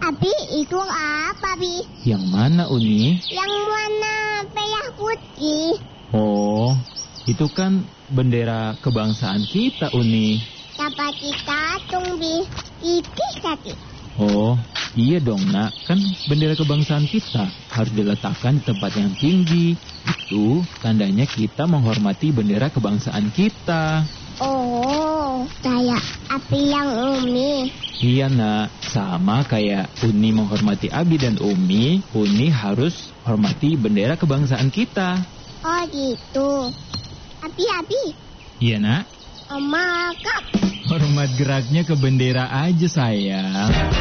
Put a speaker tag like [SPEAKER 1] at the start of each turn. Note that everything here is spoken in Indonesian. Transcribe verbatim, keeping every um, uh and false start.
[SPEAKER 1] Abi, itu apa, Bi?
[SPEAKER 2] Yang mana, Uni?
[SPEAKER 1] Yang warna merah putih.
[SPEAKER 2] Oh, itu kan bendera kebangsaan kita, Uni.
[SPEAKER 1] Dapat kita tung, Bi. Tipis tadi.
[SPEAKER 2] Oh, iya dong, Nak. Kan bendera kebangsaan kita harus diletakkan di tempat yang tinggi. Itu tandanya kita menghormati bendera kebangsaan kita.
[SPEAKER 1] Oh, kayak Abi yang Umi.
[SPEAKER 2] Iya, Nak. Sama kayak Uni menghormati Abi dan Umi, Uni harus hormati bendera kebangsaan kita.
[SPEAKER 1] Oh, gitu. Abi, Abi.
[SPEAKER 2] Iya, Nak.
[SPEAKER 1] Oma, Kak.
[SPEAKER 2] Hormat geraknya ke bendera aja, sayang.